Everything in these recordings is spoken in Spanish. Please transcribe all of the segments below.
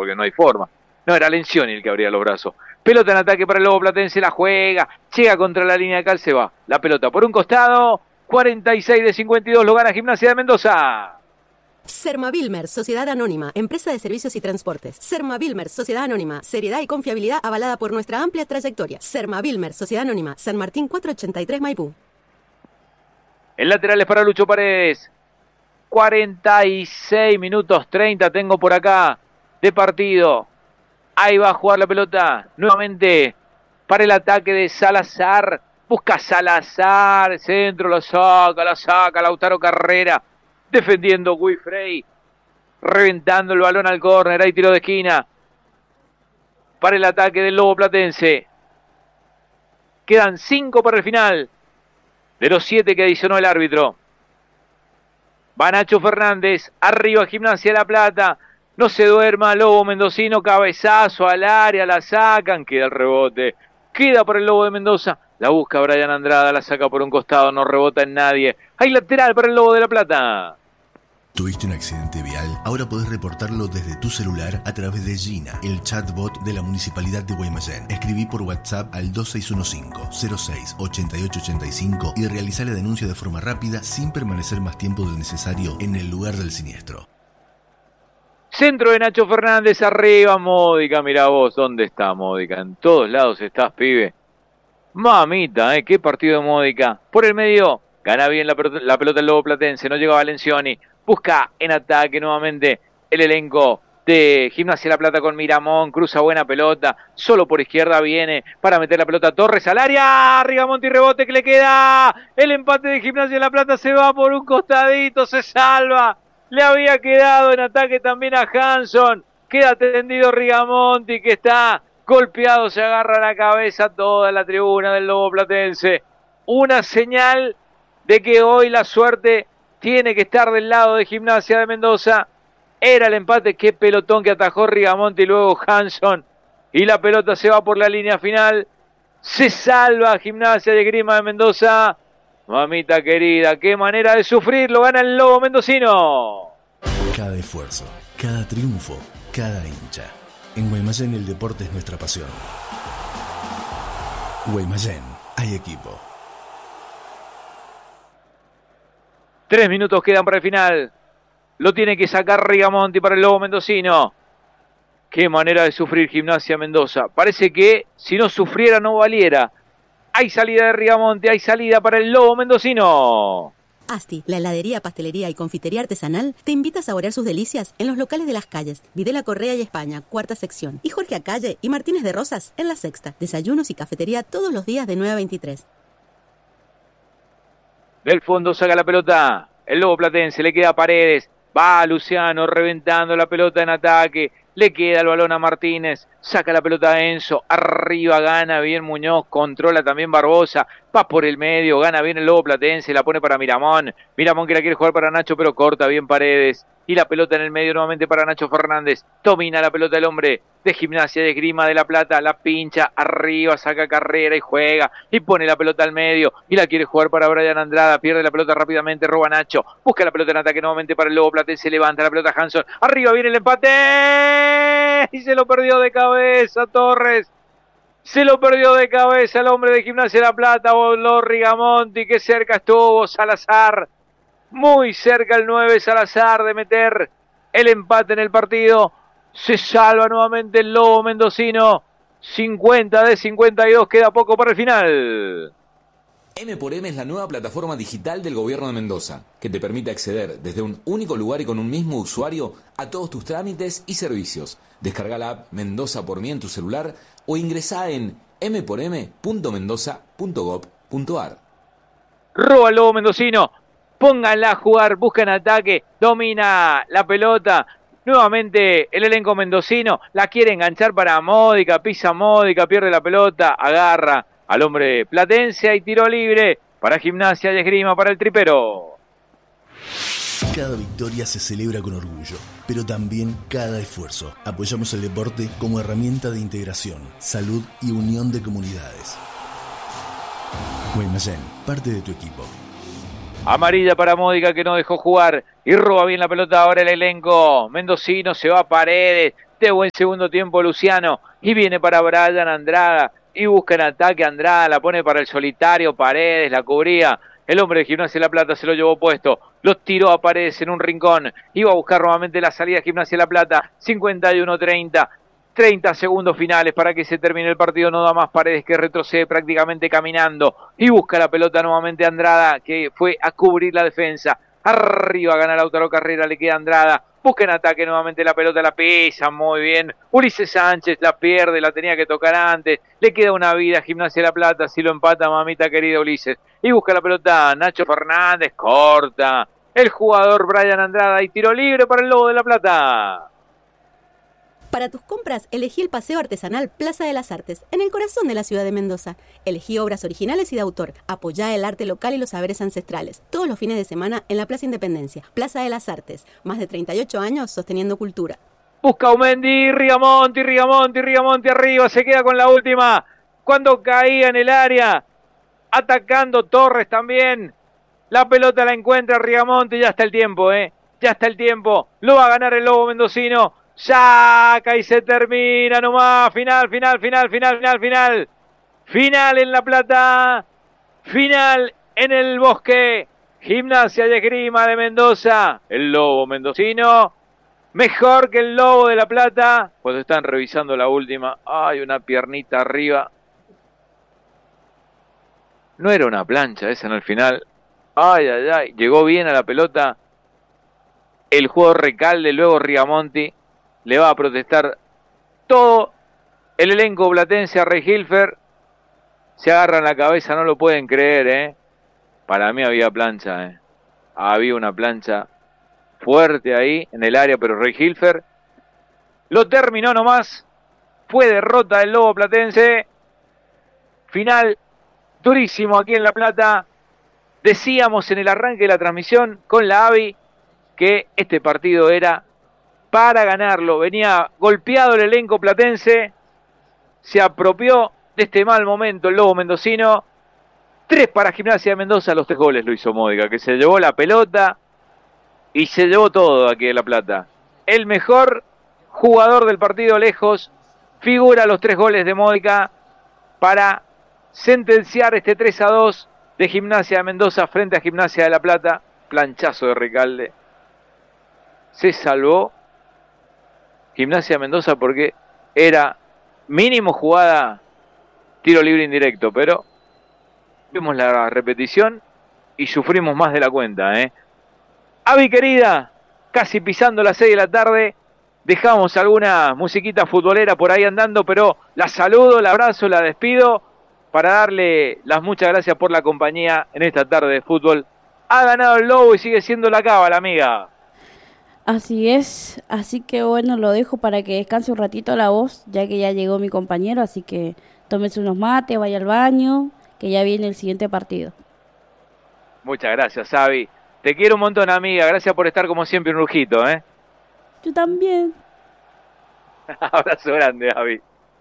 porque no hay forma. No, era Lencioni el que abría los brazos. Pelota en ataque para el Lobo Platense, la juega, llega contra la línea de cal, se va. La pelota por un costado, 46 de 52, lo gana Gimnasia de Mendoza. Sermavilmer, Sociedad Anónima, empresa de servicios y transportes. Sermavilmer, Sociedad Anónima, seriedad y confiabilidad avalada por nuestra amplia trayectoria. Sermavilmer, Sociedad Anónima, San Martín 483 Maipú. El lateral es para Lucho Paredes. 46 minutos 30 tengo por acá de partido. Ahí va a jugar la pelota nuevamente para el ataque de Salazar. Busca Salazar, centro, la saca Lautaro Carrera. Defendiendo Guifrey, reventando el balón al córner, hay tiro de esquina para el ataque del Lobo Platense. Quedan 5 para el final de los 7 que adicionó el árbitro. Va Nacho Fernández, arriba Gimnasia de La Plata, no se duerma Lobo Mendocino, cabezazo al área, la sacan, queda el rebote, queda por el Lobo de Mendoza. La busca Brian Andrada, la saca por un costado, no rebota en nadie. Hay lateral para el Lobo de La Plata. ¿Tuviste un accidente vial? Ahora podés reportarlo desde tu celular a través de Gina, el chatbot de la Municipalidad de Guaymallén. Escribí por WhatsApp al 2615-06-8885 y realizá la denuncia de forma rápida sin permanecer más tiempo del necesario en el lugar del siniestro. Centro de Nacho Fernández, arriba Módica, mirá vos, ¿dónde está Módica? En todos lados estás, pibe. Mamita, qué partido de Módica. Por el medio, gana bien la pelota el Lobo Platense, no llega Valencioni. Busca en ataque nuevamente el elenco de Gimnasia La Plata con Miramón. Cruza buena pelota. Solo por izquierda viene para meter la pelota Torres al área. Rigamonti rebote que le queda. El empate de Gimnasia La Plata se va por un costadito. Se salva. Le había quedado en ataque también a Hanson. Queda tendido Rigamonti que está golpeado. Se agarra la cabeza toda la tribuna del Lobo Platense. Una señal de que hoy la suerte tiene que estar del lado de Gimnasia de Mendoza. Era el empate, qué pelotón que atajó Rigamonti y luego Hanson. Y la pelota se va por la línea final. Se salva Gimnasia de Esgrima de Mendoza. Mamita querida, qué manera de sufrir, lo gana el Lobo mendocino. Cada esfuerzo, cada triunfo, cada hincha. En Guaymallén el deporte es nuestra pasión. Guaymallén, hay equipo. 3 minutos quedan para el final. Lo tiene que sacar Rigamonti para el Lobo mendocino. Qué manera de sufrir Gimnasia Mendoza. Parece que si no sufriera no valiera. Hay salida de Rigamonti, hay salida para el Lobo mendocino. Asti, la heladería, pastelería y confitería artesanal, te invita a saborear sus delicias en los locales de Las Calles, Videla Correa y España, cuarta sección, y Jorge Acalle y Martínez de Rosas en la sexta. Desayunos y cafetería todos los días de 9 a 23. Del fondo saca la pelota el Lobo Platense, le queda a Paredes, va Luciano reventando la pelota en ataque, le queda el balón a Martínez, saca la pelota a Enzo, arriba gana bien Muñoz, controla también Barbosa, va por el medio, gana bien el Lobo Platense, la pone para Miramón, Miramón que la quiere jugar para Nacho pero corta bien Paredes, y la pelota en el medio nuevamente para Nacho Fernández, domina la pelota el hombre de Gimnasia de Esgrima de La Plata, la pincha arriba, saca Carrera y juega, y pone la pelota al medio, y la quiere jugar para Brian Andrada, pierde la pelota rápidamente, roba Nacho, busca la pelota en ataque nuevamente para el Lobo Platense, levanta la pelota Hanson, arriba viene el empate, y se lo perdió de cabeza Torres, se lo perdió de cabeza el hombre de Gimnasia de La Plata, voló Rigamonti, que cerca estuvo Salazar, muy cerca el 9 Salazar de meter el empate en el partido. Se salva nuevamente el Lobo mendocino. 50 de 52, queda poco para el final. M×M es la nueva plataforma digital del gobierno de Mendoza, que te permite acceder desde un único lugar y con un mismo usuario a todos tus trámites y servicios. Descarga la app Mendoza por mí en tu celular o ingresá en m4m.mendoza.gov.ar. Roba el Lobo mendocino. Pónganla a jugar, buscan ataque, domina la pelota. Nuevamente el elenco mendocino la quiere enganchar para Módica, pisa Módica, pierde la pelota, agarra al hombre platense y tiro libre para Gimnasia de Esgrima, para el tripero. Cada victoria se celebra con orgullo, pero también cada esfuerzo. Apoyamos el deporte como herramienta de integración, salud y unión de comunidades. Guaymallén, parte de tu equipo. Amarilla para Módica que no dejó jugar y roba bien la pelota ahora el elenco mendocino, se va a Paredes, De buen segundo tiempo Luciano. Y viene para Brian Andrada. Y busca en ataque Andrada. La pone para el solitario. Paredes la cubría. El hombre de Gimnasia de La Plata se lo llevó puesto. Lo tiró a Paredes en un rincón. Iba a buscar nuevamente la salida de Gimnasia de La Plata. 51-30. 30 segundos finales para que se termine el partido. No da más. Paredes que retrocede prácticamente caminando. Y busca la pelota nuevamente Andrada, que fue a cubrir la defensa. Arriba gana Lautaro Carrera. Le queda Andrada. Busca en ataque nuevamente la pelota. La pisa muy bien. Ulises Sánchez la pierde. La tenía que tocar antes. Le queda una vida a Gimnasia de La Plata. Si lo empata, mamita querida Ulises. Y busca la pelota Nacho Fernández. Corta. El jugador Brian Andrada. Y tiro libre para el Lobo de La Plata. Para tus compras, elegí el Paseo Artesanal Plaza de las Artes, en el corazón de la ciudad de Mendoza. Elegí obras originales y de autor. Apoyá el arte local y los saberes ancestrales. Todos los fines de semana en la Plaza Independencia. Plaza de las Artes. Más de 38 años sosteniendo cultura. Busca Aumendi, Rigamonti arriba. Se queda con la última. Cuando caía en el área. Atacando Torres también. La pelota la encuentra Rigamonti. Ya está el tiempo, Ya está el tiempo. Lo va a ganar el Lobo mendocino. Saca y se termina nomás. Final. Final en La Plata. Final en el Bosque. Gimnasia y Esgrima de Mendoza. El Lobo mendocino. Mejor que el Lobo de La Plata. Cuando están revisando la última. Hay una piernita arriba. No era una plancha esa en el final. Ay. Llegó bien a la pelota el jugador Recalde. Luego Rigamonti. Le va a protestar todo el elenco platense a Rey Hilfer. Se agarran la cabeza, no lo pueden creer, Para mí había plancha, Había una plancha fuerte ahí en el área, pero Rey Hilfer lo terminó nomás. Fue derrota del Lobo platense. Final durísimo aquí en La Plata. Decíamos en el arranque de la transmisión con la AVI que este partido era para ganarlo. Venía golpeado el elenco platense. Se apropió de este mal momento el Lobo mendocino. 3 para Gimnasia de Mendoza. Los 3 goles lo hizo Módica, que se llevó la pelota y se llevó todo aquí en La Plata. El mejor jugador del partido lejos. Figura los 3 goles de Módica para sentenciar este 3-2 de Gimnasia de Mendoza frente a Gimnasia de La Plata. Planchazo de Recalde. Se salvó Gimnasia de Mendoza porque era mínimo jugada tiro libre indirecto, pero vimos la repetición y sufrimos más de la cuenta, Avi querida, casi pisando las 6 de la tarde, dejamos alguna musiquita futbolera por ahí andando, pero la saludo, la abrazo, la despido para darle las muchas gracias por la compañía en esta tarde de fútbol. Ha ganado el Lobo y sigue siendo la cábala, amiga. Así es, así que bueno, lo dejo para que descanse un ratito la voz, ya que ya llegó mi compañero, así que tómese unos mates, vaya al baño, que ya viene el siguiente partido. Muchas gracias, Avi. Te quiero un montón, amiga. Gracias por estar como siempre un rujito, Yo también. Abrazo grande, Avi.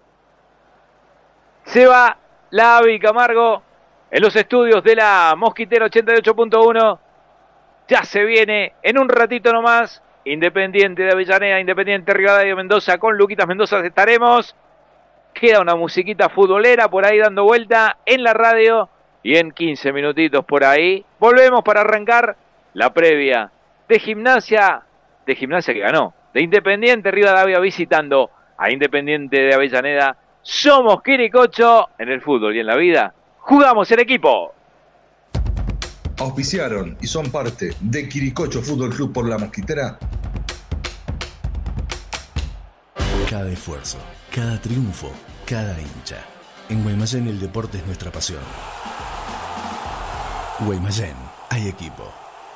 Se va la Avi Camargo en los estudios de la Mosquitera 88.1. Ya se viene en un ratito nomás Independiente de Avellaneda, Independiente Rivadavia Mendoza. Con Luquitas Mendoza estaremos. Queda una musiquita futbolera por ahí dando vuelta en la radio. Y en 15 minutitos por ahí volvemos para arrancar la previa de Gimnasia que ganó. De Independiente Rivadavia visitando a Independiente de Avellaneda. Somos Quiricocho en el fútbol y en la vida. Jugamos en equipo. Auspiciaron y son parte de Quiricocho Fútbol Club por la Mosquitera. Cada esfuerzo, cada triunfo, cada hincha. En Guaymallén el deporte es nuestra pasión. Guaymallén, hay equipo.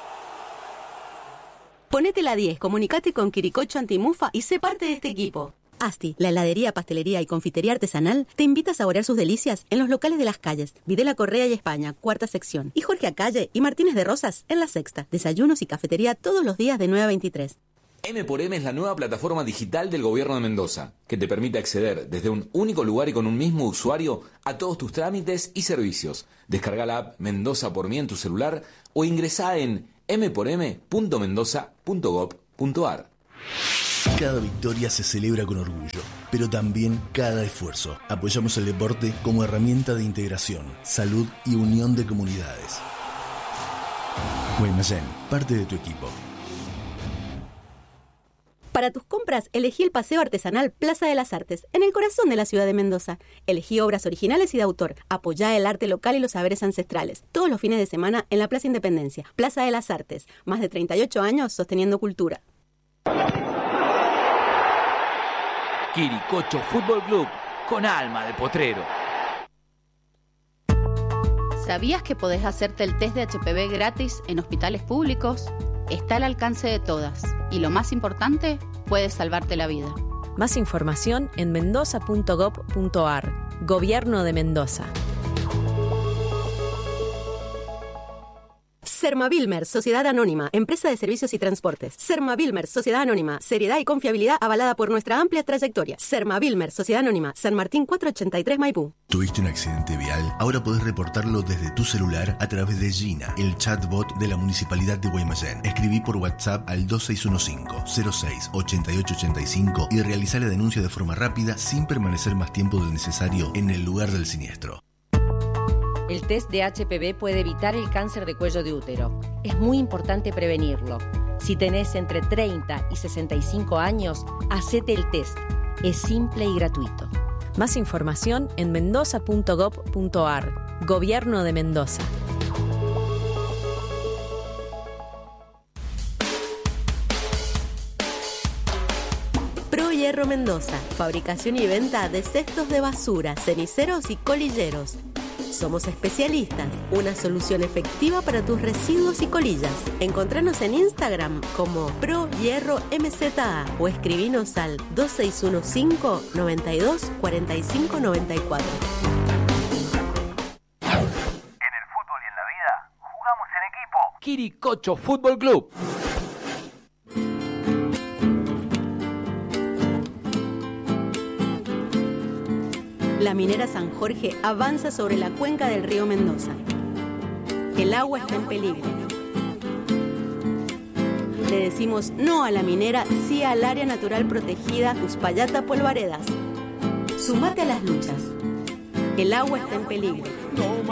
Ponete la 10, comunicate con Quiricocho Antimufa y sé parte de este equipo. Asti, la heladería, pastelería y confitería artesanal, te invita a saborear sus delicias en los locales de Las Calles, Videla Correa y España, cuarta sección, y Jorge Acalle y Martínez de Rosas en la sexta. Desayunos y cafetería todos los días de 9 a 23. M por M es la nueva plataforma digital del Gobierno de Mendoza, que te permite acceder desde un único lugar y con un mismo usuario a todos tus trámites y servicios. Descarga la app Mendoza por mí en tu celular o ingresá en mporm.mendoza.gov.ar. Cada victoria se celebra con orgullo, pero también cada esfuerzo. Apoyamos el deporte como herramienta de integración, salud y unión de comunidades. Guaymallén, parte de tu equipo. Para tus compras, elegí el Paseo Artesanal Plaza de las Artes, en el corazón de la ciudad de Mendoza. Elegí obras originales y de autor. Apoyá el arte local y los saberes ancestrales. Todos los fines de semana en la Plaza Independencia. Plaza de las Artes. Más de 38 años sosteniendo cultura. Quiricocho Fútbol Club, con alma de potrero. ¿Sabías que podés hacerte el test de HPV gratis en hospitales públicos? Está al alcance de todas. Y lo más importante, puede salvarte la vida. Más información en mendoza.gov.ar. Gobierno de Mendoza. Sermavilmer, Sociedad Anónima, Empresa de Servicios y Transportes. Sermavilmer, Sociedad Anónima, seriedad y confiabilidad avalada por nuestra amplia trayectoria. Sermavilmer, Sociedad Anónima, San Martín 483 Maipú. ¿Tuviste un accidente vial? Ahora podés reportarlo desde tu celular a través de Gina, el chatbot de la Municipalidad de Guaymallén. Escribí por WhatsApp al 2615-06-8885 y realizá la denuncia de forma rápida sin permanecer más tiempo del necesario en el lugar del siniestro. El test de HPV puede evitar el cáncer de cuello de útero. Es muy importante prevenirlo. Si tenés entre 30 y 65 años, hacete el test. Es simple y gratuito. Más información en mendoza.gov.ar. Gobierno de Mendoza. Pro Hierro Mendoza. Fabricación y venta de cestos de basura, ceniceros y colilleros. Somos especialistas, una solución efectiva para tus residuos y colillas. Encontranos en Instagram como Pro Hierro MZA o escribinos al 2615 92 45 94. En el fútbol y en la vida, jugamos en equipo. Quiricocho Fútbol Club. La minera San Jorge avanza sobre la cuenca del río Mendoza. El agua está en peligro. Le decimos no a la minera, sí al área natural protegida Uspallata Polvaredas. Sumate a las luchas. El agua está en peligro.